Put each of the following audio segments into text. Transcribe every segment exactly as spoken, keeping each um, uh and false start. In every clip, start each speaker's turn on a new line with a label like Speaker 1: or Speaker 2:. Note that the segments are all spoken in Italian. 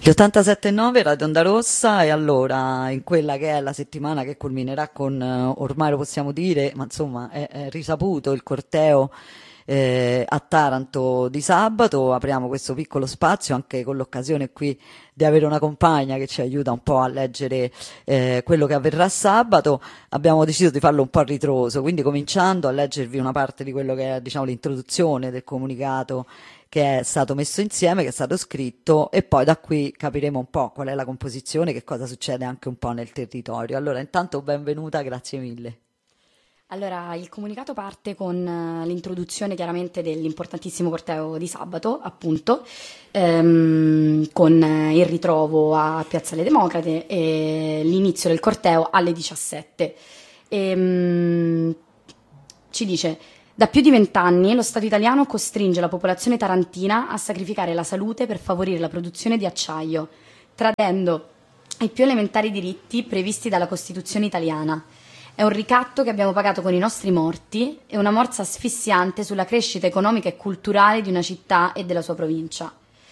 Speaker 1: Gli ottantasette virgola nove Radio Onda Rossa e allora in quella che è la settimana che culminerà con, eh, ormai lo possiamo dire, ma insomma è, è risaputo il corteo eh, a Taranto di sabato, apriamo questo piccolo spazio anche con l'occasione qui di avere una compagna che ci aiuta un po' a leggere eh, quello che avverrà sabato. Abbiamo deciso di farlo un po' a ritroso, quindi cominciando a leggervi una parte di quello che è, diciamo, l'introduzione del comunicato che è stato messo insieme, che è stato scritto, e poi da qui capiremo un po' qual è la composizione, che cosa succede anche un po' nel territorio. Allora, intanto benvenuta, grazie mille.
Speaker 2: Allora, il comunicato parte con eh, l'introduzione chiaramente dell'importantissimo corteo di sabato, appunto, ehm, con eh, il ritrovo a Piazzale Democrate e l'inizio del corteo alle diciassette. Ehm, ci dice: da più di vent'anni lo Stato italiano costringe la popolazione tarantina a sacrificare la salute per favorire la produzione di acciaio, tradendo i più elementari diritti previsti dalla Costituzione italiana. È un ricatto che abbiamo pagato con i nostri morti e una morsa asfissiante sulla crescita economica e culturale di una città e della sua provincia.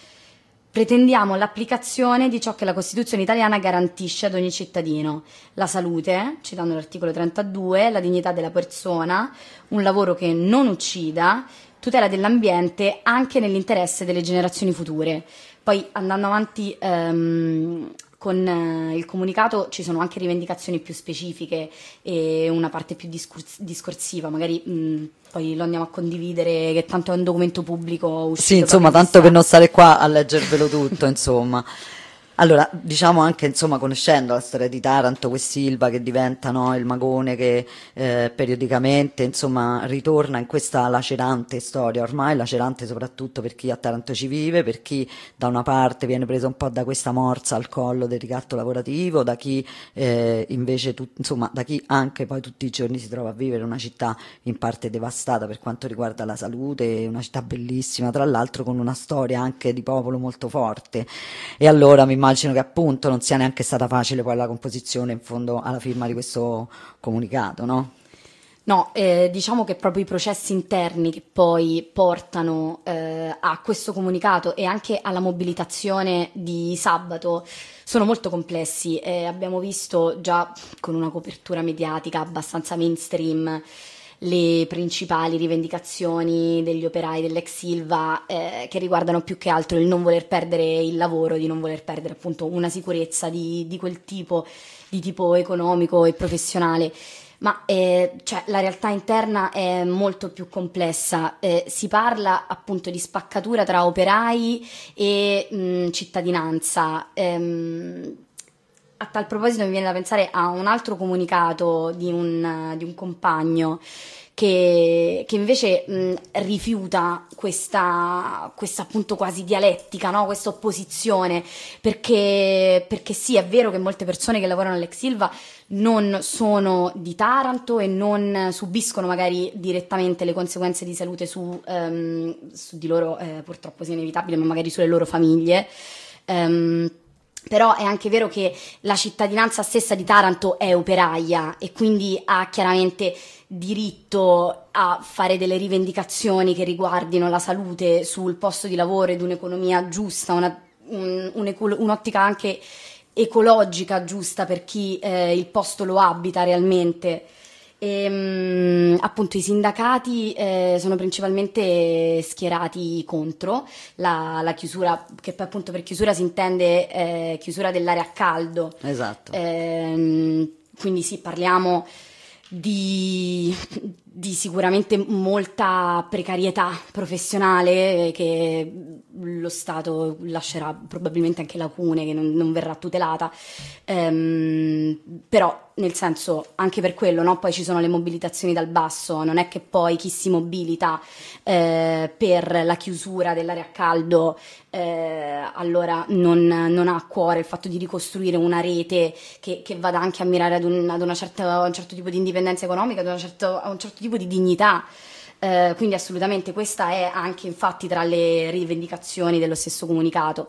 Speaker 2: Pretendiamo l'applicazione di ciò che la Costituzione italiana garantisce ad ogni cittadino: la salute, citando l'articolo trentadue, la dignità della persona, un lavoro che non uccida, tutela dell'ambiente anche nell'interesse delle generazioni future. Poi, andando avanti ehm, con eh, il comunicato, ci sono anche rivendicazioni più specifiche e una parte più discors- discorsiva, magari mh, poi lo andiamo a condividere, che tanto è un documento pubblico uscito.
Speaker 1: Sì, insomma, tanto per non stare qua a leggervelo tutto, insomma. Allora, diciamo anche, insomma, conoscendo la storia di Taranto, Questilva che diventa, no, il magone che eh, periodicamente, insomma, ritorna in questa lacerante storia, ormai lacerante soprattutto per chi a Taranto ci vive, per chi da una parte viene preso un po' da questa morsa al collo del ricatto lavorativo, da chi eh, invece, tu, insomma, da chi anche poi tutti i giorni si trova a vivere una città in parte devastata per quanto riguarda la salute, una città bellissima, tra l'altro con una storia anche di popolo molto forte. E allora mi immagino che appunto non sia neanche stata facile poi la composizione in fondo alla firma di questo comunicato, no?
Speaker 2: No, eh, diciamo che proprio i processi interni che poi portano eh, a questo comunicato e anche alla mobilitazione di sabato sono molto complessi. Eh, abbiamo visto già con una copertura mediatica abbastanza mainstream le principali rivendicazioni degli operai dell'ex Ilva, eh, che riguardano più che altro il non voler perdere il lavoro, di non voler perdere appunto una sicurezza di, di quel tipo, di tipo economico e professionale. Ma eh, cioè, la realtà interna è molto più complessa. Eh, si parla appunto di spaccatura tra operai e mh, cittadinanza. Ehm, a tal proposito mi viene da pensare a un altro comunicato di un, di un compagno che, che invece mh, rifiuta questa, questa appunto quasi dialettica, no? Questa opposizione, perché, perché sì, è vero che molte persone che lavorano all'ex Ilva non sono di Taranto e non subiscono magari direttamente le conseguenze di salute su, um, su di loro, eh, purtroppo sia inevitabile, ma magari sulle loro famiglie. Um, Però è anche vero che la cittadinanza stessa di Taranto è operaia e quindi ha chiaramente diritto a fare delle rivendicazioni che riguardino la salute sul posto di lavoro ed un'economia giusta, una, un, un, un'ottica anche ecologica giusta per chi eh, il posto lo abita realmente. E, mh, appunto i sindacati eh, sono principalmente schierati contro la, la chiusura, che poi appunto per chiusura si intende eh, chiusura dell'area a caldo.
Speaker 1: Esatto.
Speaker 2: Ehm, quindi sì, parliamo di, di sicuramente molta precarietà professionale che lo Stato lascerà probabilmente anche lacune, che non, non verrà tutelata, ehm, però nel senso anche per quello, no? Poi ci sono le mobilitazioni dal basso, non è che poi chi si mobilita eh, per la chiusura dell'area a caldo eh, allora non, non ha a cuore il fatto di ricostruire una rete che, che vada anche a mirare ad, un, ad una certa, a un certo tipo di indipendenza economica, ad una certo, a un certo tipo di dignità. Eh, quindi assolutamente questa è anche infatti tra le rivendicazioni dello stesso comunicato.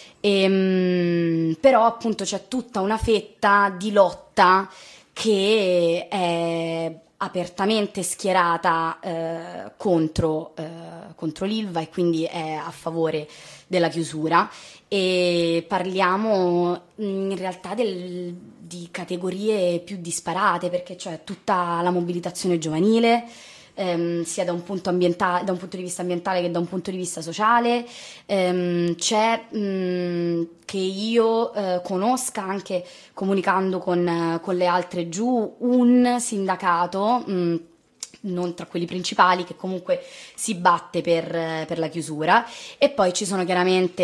Speaker 2: Ehm, però appunto c'è tutta una fetta di lotta che è apertamente schierata eh, contro, eh, contro l'Ilva e quindi è a favore della chiusura, e parliamo in realtà del, di categorie più disparate, perché cioè tutta la mobilitazione giovanile, ehm, sia da un punto ambientale, da un punto di vista ambientale che da un punto di vista sociale, ehm, c'è mh, che io eh, conosca, anche comunicando con, con le altre giù, un sindacato, mh, non tra quelli principali, che comunque si batte per, per la chiusura, e poi ci sono chiaramente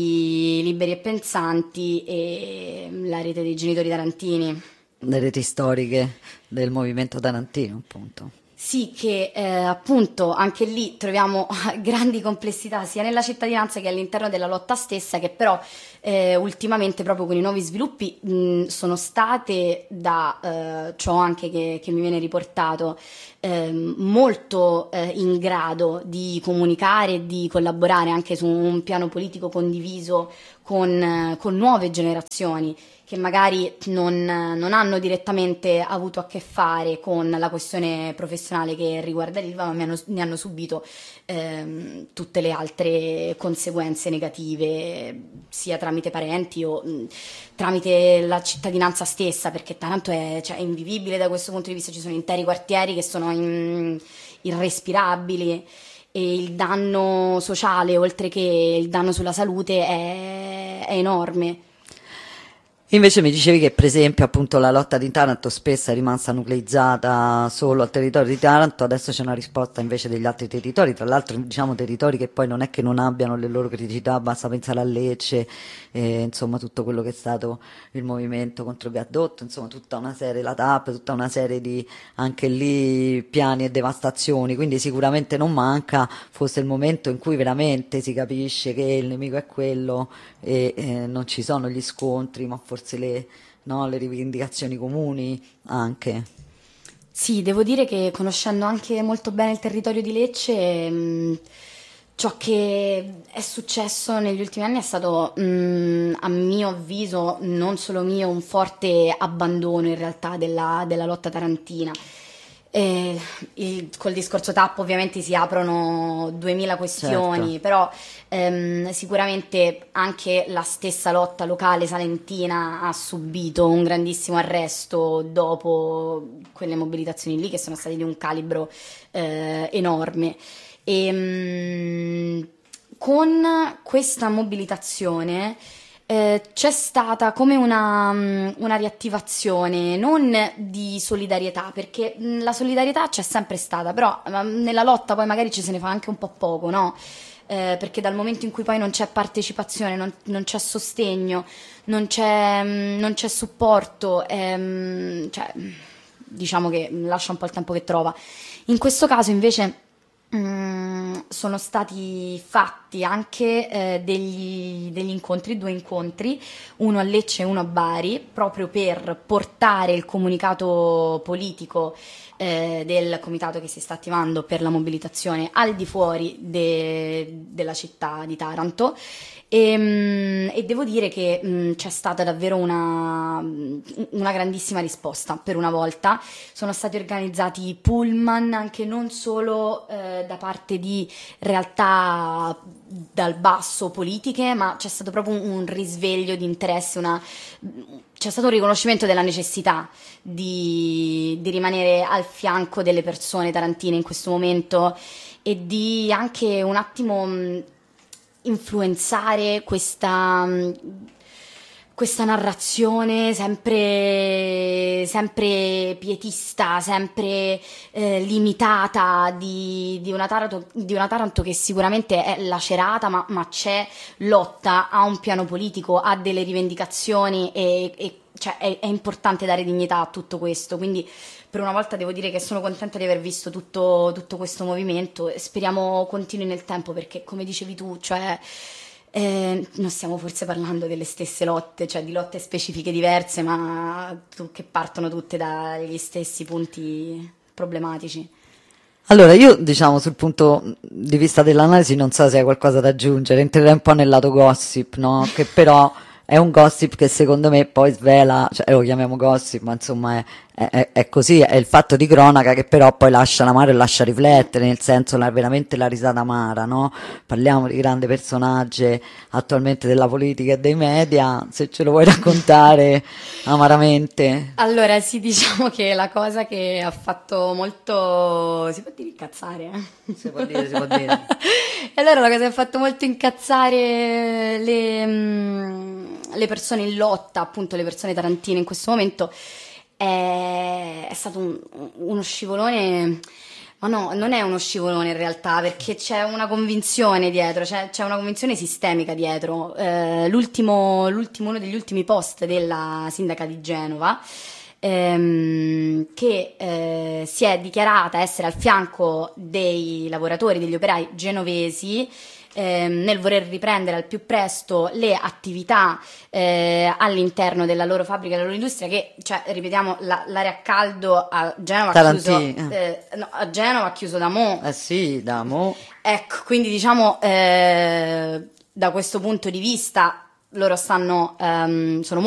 Speaker 2: i Liberi e Pensanti e la rete dei genitori tarantini.
Speaker 1: Le reti storiche del movimento tarantino, appunto.
Speaker 2: Sì, che eh, appunto anche lì troviamo grandi complessità sia nella cittadinanza che all'interno della lotta stessa, che però eh, ultimamente proprio con i nuovi sviluppi mh, sono state, da eh, ciò anche che, che mi viene riportato, eh, molto eh, in grado di comunicare e di collaborare anche su un piano politico condiviso con, con nuove generazioni, che magari non, non hanno direttamente avuto a che fare con la questione professionale che riguarda l'Ilva, ma ne hanno, ne hanno subito ehm, tutte le altre conseguenze negative, sia tramite parenti o mh, tramite la cittadinanza stessa, perché Taranto è, cioè, è invivibile da questo punto di vista. Ci sono interi quartieri che sono in, irrespirabili, e il danno sociale, oltre che il danno sulla salute, è, è enorme.
Speaker 1: Invece mi dicevi che per esempio appunto la lotta di Taranto spesso è rimasta nucleizzata solo al territorio di Taranto, adesso c'è una risposta invece degli altri territori, tra l'altro diciamo territori che poi non è che non abbiano le loro criticità, basta pensare a Lecce, eh, insomma tutto quello che è stato il movimento contro il viadotto, insomma tutta una serie, la T A P, tutta una serie di anche lì piani e devastazioni, quindi sicuramente non manca, fosse il momento in cui veramente si capisce che il nemico è quello e eh, non ci sono gli scontri, ma forse forse le, no, le rivendicazioni comuni anche.
Speaker 2: Sì, devo dire che conoscendo anche molto bene il territorio di Lecce, mh, ciò che è successo negli ultimi anni è stato, mh, a mio avviso, non solo mio, un forte abbandono in realtà della, della lotta tarantina. Eh, il, col discorso T A P ovviamente si aprono duemila questioni, certo. Però ehm, sicuramente anche la stessa lotta locale salentina ha subito un grandissimo arresto dopo quelle mobilitazioni lì, che sono state di un calibro eh, enorme. E mh, con questa mobilitazione Eh, c'è stata come una, una riattivazione, non di solidarietà, perché mh, la solidarietà c'è sempre stata, però mh, nella lotta poi magari ci se ne fa anche un po' poco, no? Eh, perché dal momento in cui poi non c'è partecipazione, non, non c'è sostegno, non c'è, mh, non c'è supporto, ehm, cioè, diciamo che lascia un po' il tempo che trova. In questo caso invece Mm, sono stati fatti anche eh, degli, degli incontri, due incontri, uno a Lecce e uno a Bari, proprio per portare il comunicato politico eh, del comitato che si sta attivando per la mobilitazione al di fuori de, della città di Taranto. E, e devo dire che mh, c'è stata davvero una, una grandissima risposta per una volta. Sono stati organizzati pullman anche non solo eh, da parte di realtà dal basso politiche, ma c'è stato proprio un, un risveglio di interesse, una, c'è stato un riconoscimento della necessità di, di rimanere al fianco delle persone tarantine in questo momento, e di anche un attimo mh, influenzare questa, questa narrazione sempre, sempre pietista, sempre eh, limitata di, di, una Taranto, di una Taranto che sicuramente è lacerata, ma, ma c'è lotta, ha un piano politico, ha delle rivendicazioni, e, e cioè è, è importante dare dignità a tutto questo. Quindi per una volta devo dire che sono contenta di aver visto tutto, tutto questo movimento, e speriamo continui nel tempo, perché come dicevi tu, cioè eh, non stiamo forse parlando delle stesse lotte, cioè di lotte specifiche diverse, ma che partono tutte dagli stessi punti problematici.
Speaker 1: Allora, io diciamo sul punto di vista dell'analisi non so se hai qualcosa da aggiungere, entrerei un po' nel lato gossip, no? Che però è un gossip che secondo me poi svela, cioè lo chiamiamo gossip, ma insomma è, è- è- è così, è il fatto di cronaca che però poi lascia l'amaro e lascia riflettere, nel senso la, veramente la risata amara, no? Parliamo di grandi personaggi attualmente della politica e dei media, se ce lo vuoi raccontare amaramente.
Speaker 2: Allora, sì, diciamo che la cosa che ha fatto molto... Si può dire incazzare? eh?
Speaker 1: Si può dire, si può dire.
Speaker 2: E allora la cosa che ha fatto molto incazzare le, mm, le persone in lotta, appunto le persone tarantine in questo momento, è, è stato un- uno scivolone... Ma no, non è uno scivolone in realtà, perché c'è una convinzione dietro, c'è, c'è una convinzione sistemica dietro. Eh, l'ultimo, l'ultimo, uno degli ultimi post della sindaca di Genova, ehm, che eh, si è dichiarata essere al fianco dei lavoratori, degli operai genovesi, ehm, nel voler riprendere al più presto le attività eh, all'interno della loro fabbrica, della loro industria, che, cioè, ripetiamo, la- l'area a caldo a Genova ha chiuso,
Speaker 1: Tarantino.
Speaker 2: eh, no, a Genova ha chiuso da mo'.
Speaker 1: Eh sì, da mo.
Speaker 2: Ecco, quindi diciamo, eh, da questo punto di vista loro stanno, ehm, sono